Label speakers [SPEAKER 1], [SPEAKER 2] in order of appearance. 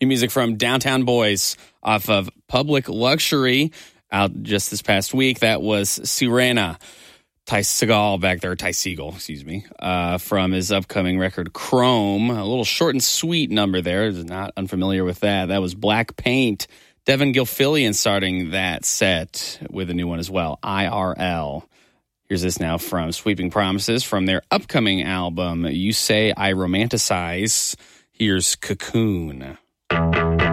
[SPEAKER 1] New music from Downtown Boys off of Public Luxury out just this past week. That was Sirena. Ty Segall, excuse me, from his upcoming record Chrome. A little short and sweet number there. Not unfamiliar with that. That was Black Paint. Devin Gilfillian starting that set with a new one as well, IRL. Here's this now from Sweeping Promises from their upcoming album, You Say I Romanticize. Here's Cocoon.